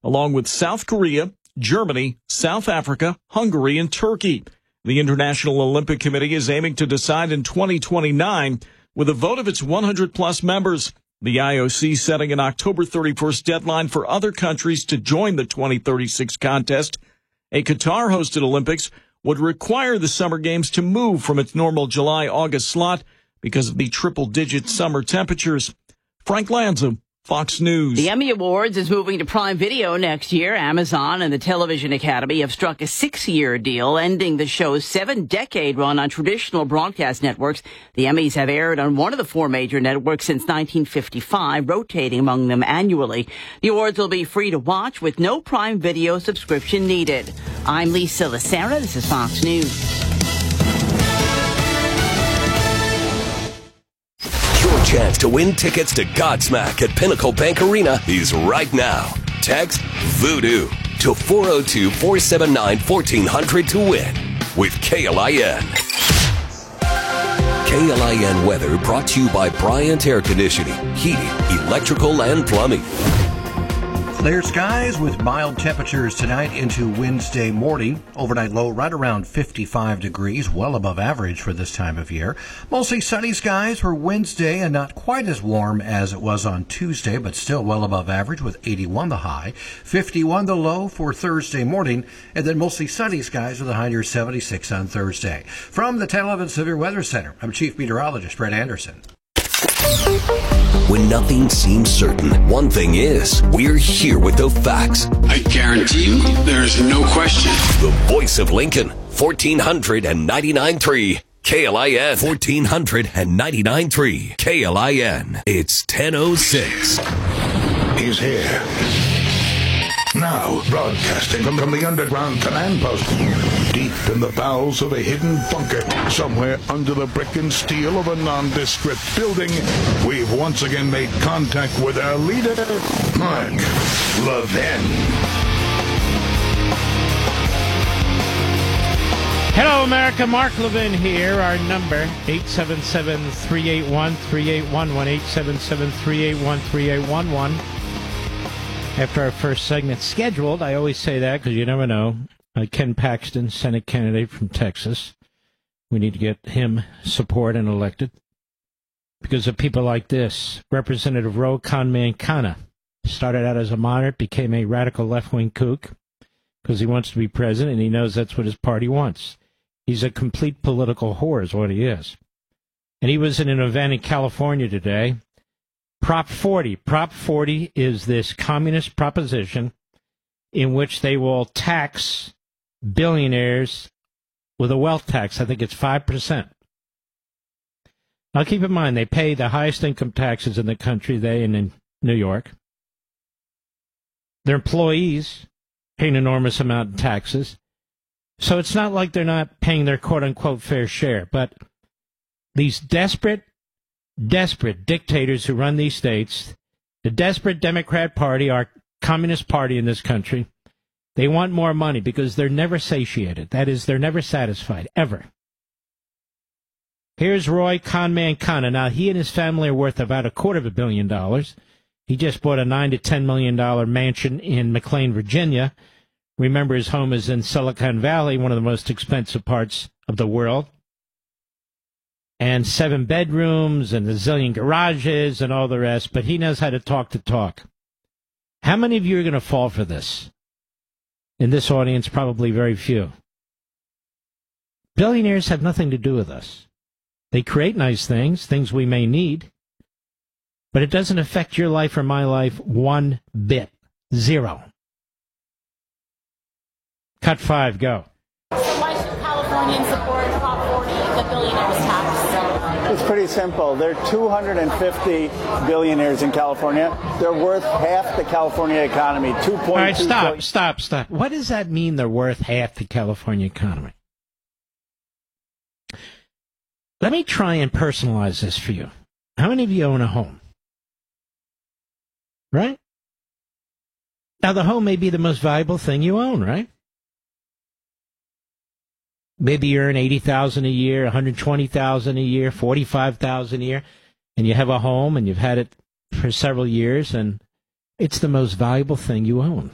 along with South Korea, Germany, South Africa, Hungary, and Turkey. The International Olympic Committee is aiming to decide in 2029 with a vote of its 100-plus members. The IOC setting an October 31st deadline for other countries to join the 2036 contest. A Qatar-hosted Olympics would require the Summer Games to move from its normal July-August slot because of the triple-digit summer temperatures. Frank Lanza, Fox News. The Emmy Awards is moving to Prime Video next year. Amazon and the Television Academy have struck a 6-year deal, ending the show's 7-decade run on traditional broadcast networks. The Emmys have aired on one of the 4 major networks since 1955, rotating among them annually. The awards will be free to watch with no Prime Video subscription needed. I'm Lisa Lacera. This is Fox News. Your chance to win tickets to Godsmack at Pinnacle Bank Arena is right now. Text VOODOO to 402-479-1400 to win with KLIN. KLIN weather brought to you by Bryant Air Conditioning, Heating, Electrical, and Plumbing. Clear skies with mild temperatures tonight into Wednesday morning. Overnight low right around 55 degrees, well above average for this time of year. Mostly sunny skies for Wednesday and not quite as warm as it was on Tuesday, but still well above average with 81 the high, 51 the low for Thursday morning, and then mostly sunny skies with a high near 76 on Thursday. From the 10-11 Severe Weather Center, I'm Chief Meteorologist Brett Anderson. When nothing seems certain, one thing is, we're here with the facts. I guarantee you, there's no question. The voice of Lincoln, 1499.3 KLIN. 1499.3 KLIN. It's 10:06. He's here. Now, broadcasting from the underground command post, deep in the bowels of a hidden bunker, somewhere under the brick and steel of a nondescript building, we've once again made contact with our leader, Mark Levin. Hello, America. Mark Levin here. Our number, 877-381-3811, 877-381-3811. After our first segment scheduled, I always say that because you never know. Ken Paxton, Senate candidate from Texas. We need to get him support and elected because of people like this. Representative Ro Khanman-Khanna started out as a moderate, became a radical left-wing kook because he wants to be president and he knows that's what his party wants. He's a complete political whore is what he is. And he was in an event in California today. Prop 40. Prop 40 is this communist proposition in which they will tax billionaires with a wealth tax. I think it's 5%. Now, keep in mind, they pay the highest income taxes in the country, they and in New York. Their employees pay an enormous amount in taxes. So it's not like they're not paying their quote-unquote fair share. But these desperate dictators who run these states, the desperate Democrat Party, our communist party in this country, they want more money because they're never satiated. That is, they're never satisfied, ever. Here's Roy Khanman-Khanna. Now, he and his family are worth about $250 million. He just bought a $9 to $10 million mansion in McLean, Virginia. Remember, his home is in Silicon Valley, one of the most expensive parts of the world. And 7 bedrooms and a zillion garages and all the rest, but he knows how to talk the talk. How many of you are going to fall for this? In this audience, probably very few. Billionaires have nothing to do with us. They create nice things we may need, but it doesn't affect your life or my life one bit. Zero. Cut 5, go. So why should Californians support Prop 40, the billionaires tax? It's pretty simple. There are 250 billionaires in California. They're worth half the California economy. 2.2. All right, stop. What does that mean they're worth half the California economy? Let me try and personalize this for you. How many of you own a home? Right? Now, the home may be the most valuable thing you own, right? Maybe you earn $80,000 a year, $120,000 a year, $45,000 a year, and you have a home and you've had it for several years, and it's the most valuable thing you own.